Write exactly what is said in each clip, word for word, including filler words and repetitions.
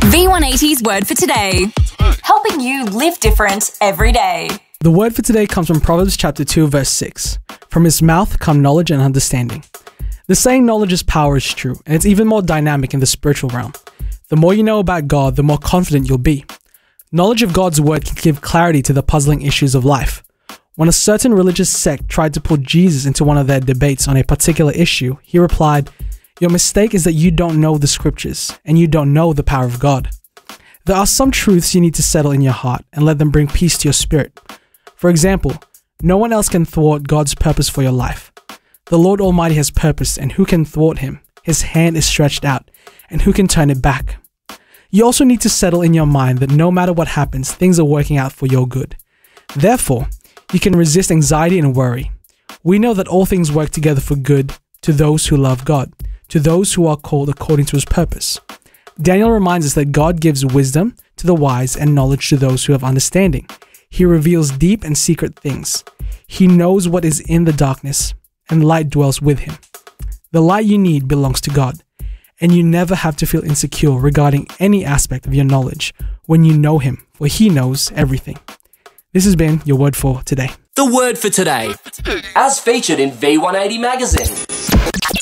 V one eighty's word for today. Helping you live different every day. The word for today comes from Proverbs chapter two, verse six. From his mouth come knowledge and understanding. The saying knowledge is power is true, and it's even more dynamic in the spiritual realm. The more you know about God, the more confident you'll be. Knowledge of God's word can give clarity to the puzzling issues of life. When a certain religious sect tried to pull Jesus into one of their debates on a particular issue, he replied, "Your mistake is that you don't know the scriptures, and you don't know the power of God." There are some truths you need to settle in your heart and let them bring peace to your spirit. For example, no one else can thwart God's purpose for your life. The Lord Almighty has purpose, and who can thwart him? His hand is stretched out, and who can turn it back? You also need to settle in your mind that no matter what happens, things are working out for your good. Therefore, you can resist anxiety and worry. We know that all things work together for good to those who love God, to those who are called according to his purpose. Daniel reminds us that God gives wisdom to the wise and knowledge to those who have understanding. He reveals deep and secret things. He knows what is in the darkness, and light dwells with him. The light you need belongs to God, and you never have to feel insecure regarding any aspect of your knowledge when you know him, for he knows everything. This has been your word for today. The word for today, as featured in V one eighty magazine.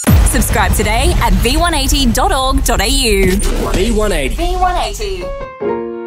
Subscribe today at v one eighty dot org dot a u. V one eighty. V one eighty.